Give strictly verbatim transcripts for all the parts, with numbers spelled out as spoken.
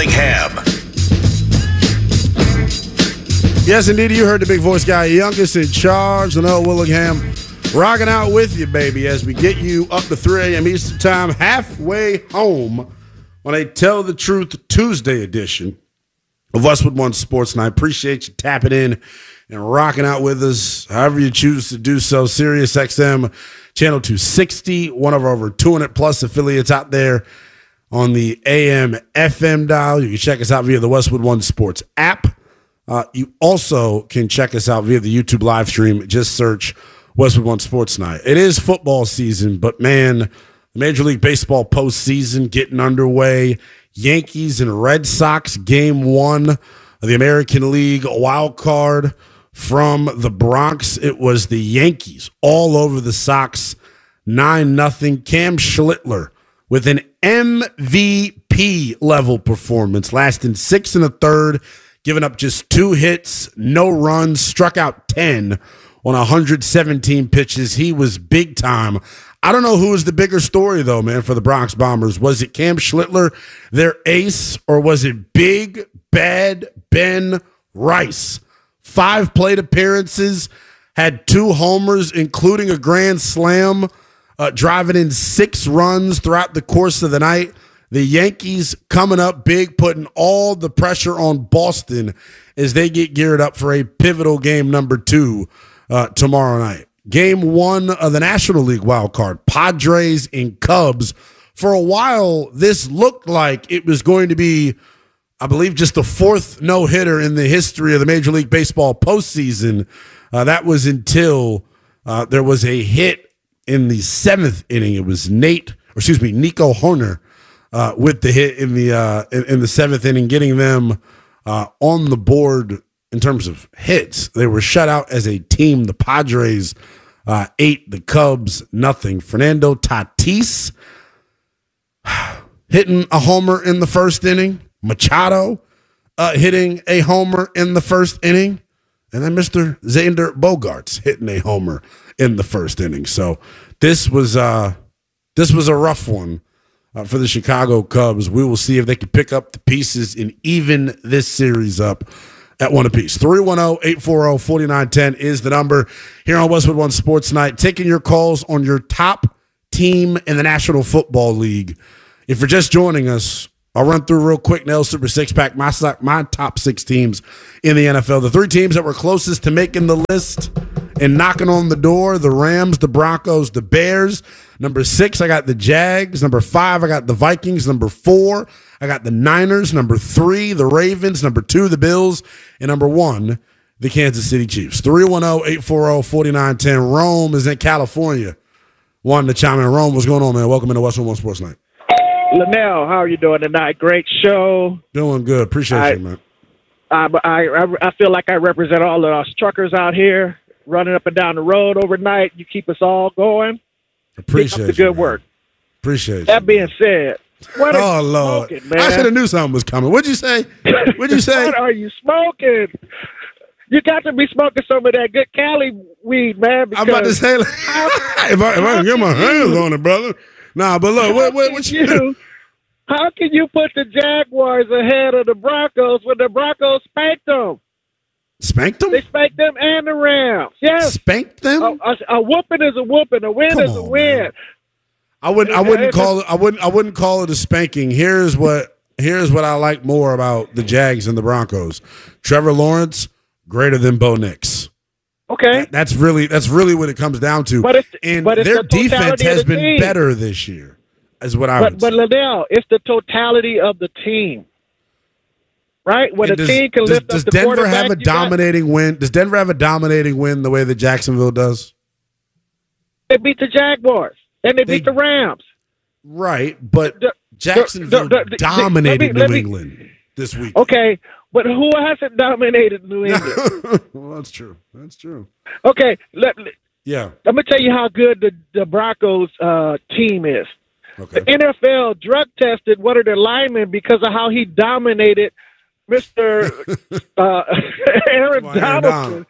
Willingham. Yes, indeed, you heard the big voice guy, youngest in charge, Noah Willingham, rocking out with you, baby, as we get you up to three a.m. Eastern Time, halfway home on a Tell the Truth Tuesday edition of Westwood One Sports Night. Appreciate you tapping in and rocking out with us, however you choose to do so. Sirius X M, Channel two sixty, one of our over two hundred plus affiliates out there on the A M F M dial. You can check us out via the Westwood One Sports app. Uh, you also can check us out via the YouTube live stream. Just search Westwood One Sports Night. It is football season, but man, the Major League Baseball postseason getting underway. Yankees and Red Sox game one of the American League wild card from the Bronx. It was the Yankees all over the Sox, nine nothing. Cam Schlittler with an M V P level performance, lasting six and a third, giving up just two hits, no runs, struck out ten on one hundred seventeen pitches. He was big time. I don't know who was the bigger story, though, man, for the Bronx Bombers. Was it Cam Schlittler, their ace, or was it Big Bad Ben Rice? Five plate appearances, had two homers, including a grand slam, uh, driving in six runs throughout the course of the night. The Yankees coming up big, putting all the pressure on Boston as they get geared up for a pivotal game number two uh, tomorrow night. Game one of the National League wild card, Padres and Cubs. For a while, this looked like it was going to be, I believe, just the fourth no-hitter in the history of the Major League Baseball postseason. Uh, that was until uh, there was a hit in the seventh inning. It was Nate, or excuse me, Nico Hoerner uh, with the hit in the uh, in, in the seventh inning, getting them uh, on the board in terms of hits. They were shut out as a team. The Padres uh, eight, the Cubs nothing. Fernando Tatis hitting a homer in the first inning. Machado uh, hitting a homer in the first inning. And then Mister Xander Bogaerts hitting a homer in the first inning. So this was uh, this was a rough one uh, for the Chicago Cubs. We will see if they can pick up the pieces and even this series up at one apiece. three one zero, eight four zero, four nine one zero is the number here on Westwood One Sports Night. Taking your calls on your top team in the National Football League. If you're just joining us, I'll run through real quick. Nail Super Six Pack, my my top six teams in the N F L. The three teams that were closest to making the list and knocking on the door: the Rams, the Broncos, the Bears. Number six, I got the Jags. Number five, I got the Vikings. Number four, I got the Niners. Number three, the Ravens. Number two, the Bills. And number one, the Kansas City Chiefs. three one zero, eight four zero, four nine one zero. Rome is in California. Wanting to chime in. Rome, what's going on, man? Welcome into Westwood One Sports Night. Linnell, how are you doing tonight? Great show. Doing good. Appreciate I, you, man. I, I, I feel like I represent all of us truckers out here running up and down the road overnight. You keep us all going. Appreciate Keep up the you, good man. work. Appreciate that you. being said, what are oh, you Lord. smoking, man? I should have knew something was coming. What'd you say? What'd you say? What are you smoking? You got to be smoking some of that good Cali weed, man. I'm about to say, like, how, if I, if I can get my hands on it, brother. Nah, but look, what, what, what you do? How can you put the Jaguars ahead of the Broncos when the Broncos spanked them? Spanked them? They spanked them and the Rams. Yes. Spanked them? A, a, a whooping is a whooping. A win Come is a on, win. man. I wouldn't. I wouldn't call it. I wouldn't. I wouldn't call it a spanking. Here's what. Here's what I like more about the Jags and the Broncos. Trevor Lawrence greater than Bo Nix. Okay, that, that's really that's really what it comes down to. But it's, and but it's their the defense has of the been team. better this year, is what I but, would but say. Liddell, it's the totality of the team, right? When And a does, team can does, lift does up the Denver quarterback, have a you got- dominating win? Does Denver have a dominating win the way that Jacksonville does? They beat the Jaguars and they, They- beat the Rams. Right, but The- Jacksonville the- the- the- dominated let me- let New me- England this week. Okay, but who hasn't dominated New England? Well, that's true. That's true. Okay, let, Yeah. let me tell you how good the, the Broncos uh, team is. Okay. The N F L drug tested one of their linemen because of how he dominated Mister uh, Aaron Well, Aaron Donaldson.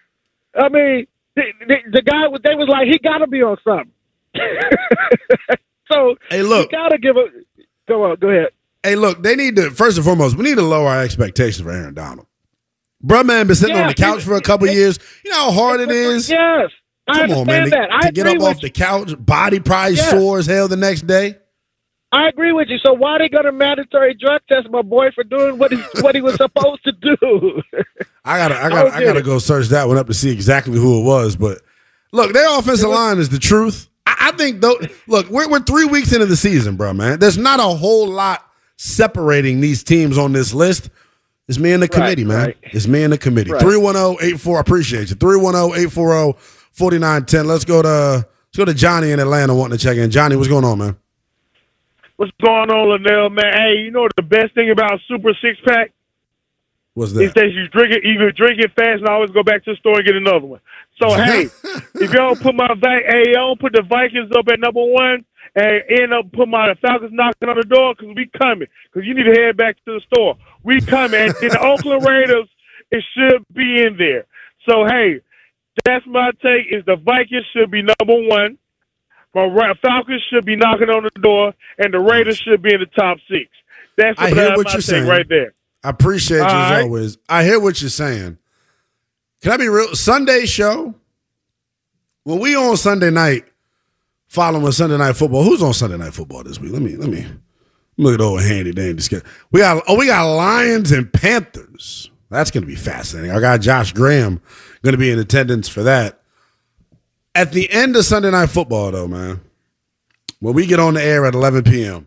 I mean, the, the, the guy was they was like, he got to be on something. So Hey, look. you got to give a go on. Go ahead. Hey, look, they need to, first and foremost, we need to lower our expectations for Aaron Donald. Bruh, man, been sitting yeah, on the couch for a couple it, years. You know how hard it is? Yes. I Come on, man. To, that. I to get up off you. the couch, body probably yes. sore as hell the next day. I agree with you. So why they got a mandatory drug test my boy for doing what he what he was supposed to do? I gotta I gotta I, I gotta go search that one up to see exactly who it was. But look, their offensive was, line is the truth. I, I think though look, we're we're three weeks into the season, bro, man. There's not a whole lot separating these teams on this list. It's me and the committee, right, man. Right. It's me and the committee. three one zero eight four I appreciate you. three one zero eight four zero four nine one zero. Let's go to let's go to Johnny in Atlanta wanting to check in. Johnny, what's going on, man? What's going on, Linnell, man? Hey, you know the best thing about Super Six Pack? What's that? Is that you drink it, you can drink it fast and always go back to the store and get another one. So, hey, if y'all put my hey, y'all put the Vikings up at number one and end up put my Falcons knocking on the door because we coming. Because you need to head back to the store. We coming. And in the Oakland Raiders, it should be in there. So, hey, that's my take is the Vikings should be number one. My Falcons should be knocking on the door, and the Raiders should be in the top six. That's what I hear what you're saying right there. I appreciate you All as right. always. I hear what you're saying. Can I be real? Sunday show, when we on Sunday night following Sunday Night Football, who's on Sunday Night Football this week? Let me let me look at old handy dandy. We got oh we got Lions and Panthers. That's going to be fascinating. I got Josh Graham going to be in attendance for that. At the end of Sunday Night Football, though, man, when we get on the air at eleven p.m.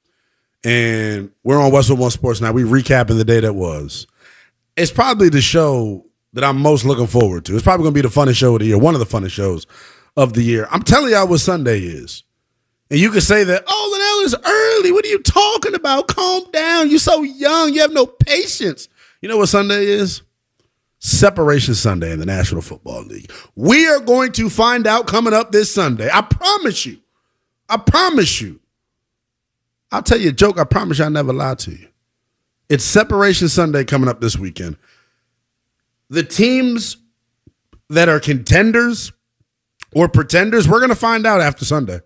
and we're on Westwood One Sports Night, we recapping the day that was. It's probably the show that I'm most looking forward to. It's probably going to be the funnest show of the year, one of the funnest shows of the year. I'm telling y'all what Sunday is. And you can say that, oh, Linnell, is early. What are you talking about? Calm down. You're so young. You have no patience. You know what Sunday is? Separation Sunday in the National Football League. We are going to find out coming up this Sunday. I promise you. I promise you. I'll tell you a joke. I promise you I never lie to you. It's Separation Sunday coming up this weekend. The teams that are contenders or pretenders, we're going to find out after Sunday.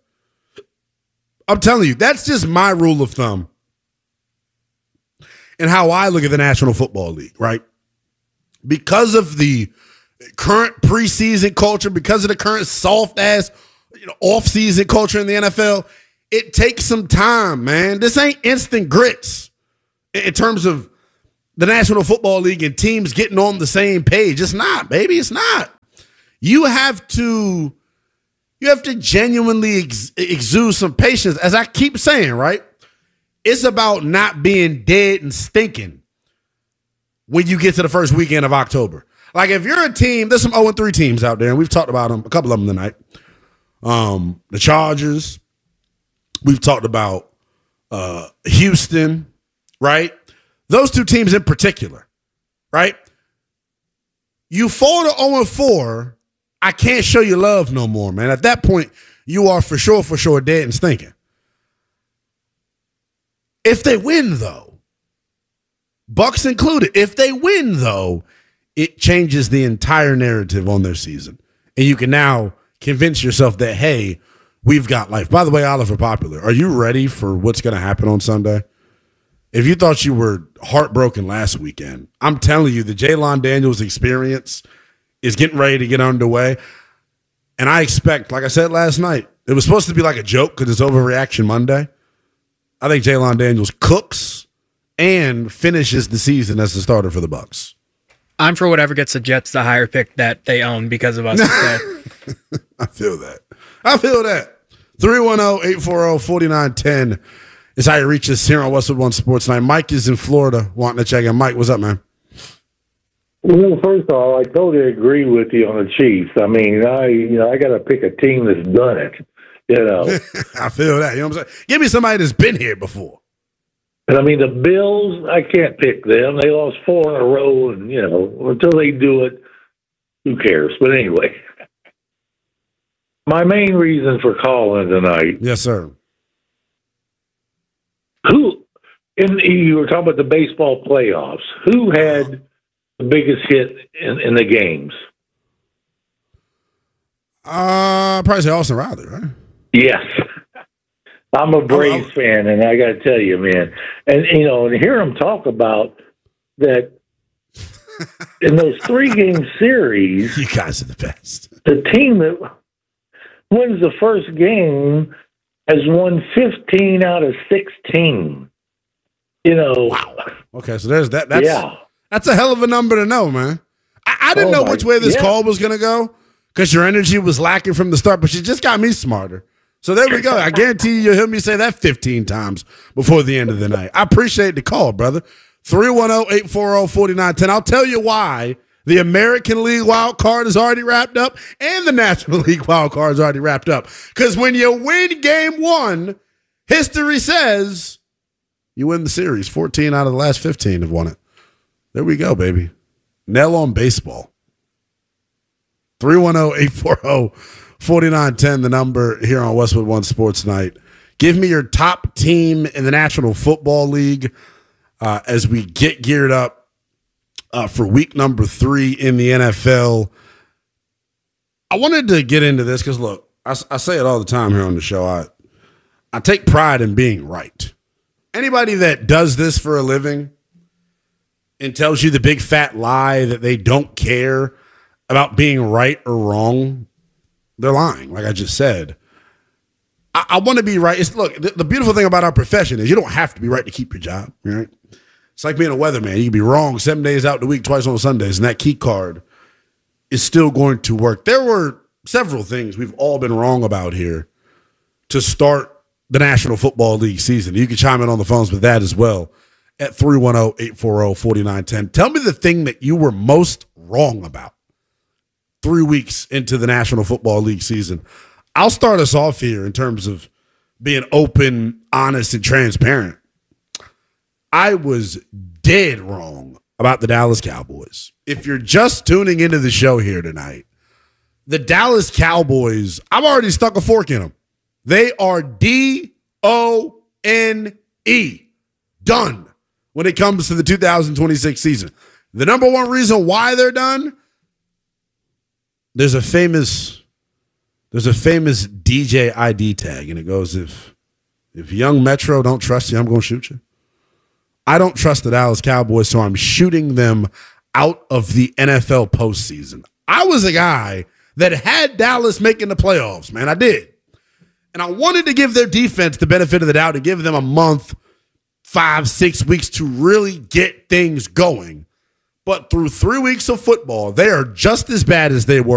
I'm telling you, that's just my rule of thumb and how I look at the National Football League, right? Because of the current preseason culture, because of the current soft-ass you know, off-season culture in the N F L, it takes some time, man. This ain't instant grits in terms of the National Football League and teams getting on the same page. It's not, baby. It's not. You have to, you have to genuinely ex- exude some patience. As I keep saying, right? It's about not being dead and stinking when you get to the first weekend of October. Like if you're a team, there's some oh and three teams out there, and we've talked about them, a couple of them tonight. Um, the Chargers. We've talked about uh, Houston, right? Those two teams in particular, right? You fall to oh and four, I can't show you love no more, man. At that point, you are for sure, for sure dead and stinking. If they win, though, Bucks included, if they win, though, it changes the entire narrative on their season. And you can now convince yourself that, hey, we've got life. By the way, Oliver Popular, are you ready for what's going to happen on Sunday? If you thought you were heartbroken last weekend, I'm telling you, the Jalon Daniels experience is getting ready to get underway. And I expect, like I said last night, it was supposed to be like a joke because it's Overreaction Monday. I think Jalon Daniels cooks and finishes the season as the starter for the Bucks. I'm for whatever gets the Jets the higher pick that they own because of us. I feel that. I feel that. three one zero eight four zero four nine one zero is how you reach us here on Westwood One Sports Night. Mike is in Florida wanting to check in. Mike, what's up, man? Well, first of all, I totally agree with you on the Chiefs. I mean, I you know I got to pick a team that's done it. You know, I feel that. You know what I'm saying? Give me somebody that's been here before. And I mean, the Bills, I can't pick them. They lost four in a row, and you know, until they do it, who cares? But anyway, my main reason for calling tonight. Yes, sir. Who, in you were talking about the baseball playoffs. Who had the biggest hit in, in the games? Uh, probably say Austin Riley, right? Yes. I'm a Braves oh. fan, and I got to tell you, man, and you know, and hear them talk about that in those three game series. You guys are the best. The team that wins the first game has won fifteen out of sixteen. You know. Wow. Okay, so there's that. That's, yeah. That's a hell of a number to know, man. I, I didn't Oh know my- which way this yeah. call was going to go because your energy was lacking from the start, but you just got me smarter. So there we go. I guarantee you you'll hear me say that fifteen times before the end of the night. I appreciate the call, brother. three one zero, eight four zero, four nine one zero. I'll tell you why the American League wild card is already wrapped up and the National League wild card is already wrapped up. Because when you win game one, history says you win the series. fourteen out of the last fifteen have won it. There we go, baby. Nail on baseball. three one zero, eight four zero, four nine one zero, the number here on Westwood One Sports Night. Give me your top team in the National Football League uh, as we get geared up uh, for week number three in the N F L. I wanted to get into this because, look, I, I say it all the time here on the show. I, I take pride in being right. Anybody that does this for a living and tells you the big fat lie that they don't care about being right or wrong, they're lying, like I just said. I, I want to be right. It's, look, the, the beautiful thing about our profession is you don't have to be right to keep your job, right? It's like being a weatherman. You can be wrong seven days out the week, twice on Sundays, and that key card is still going to work. There were several things we've all been wrong about here to start the National Football League season. You can chime in on the phones with that as well at three one zero, eight four zero, four nine one zero. Tell me the thing that you were most wrong about three weeks into the National Football League season. I'll start us off here in terms of being open, honest, and transparent. I was dead wrong about the Dallas Cowboys. If you're just tuning into the show here tonight, the Dallas Cowboys, I've already stuck a fork in them. They are D O N E. Done when it comes to the two thousand twenty-six season. The number one reason why they're done, there's a famous there's a famous D J I D tag, and it goes, if if young Metro don't trust you, I'm going to shoot you. I don't trust the Dallas Cowboys, so I'm shooting them out of the N F L postseason. I was a guy that had Dallas making the playoffs, man. I did. And I wanted to give their defense the benefit of the doubt, to give them a month, five, six weeks to really get things going. But through three weeks of football, they are just as bad as they were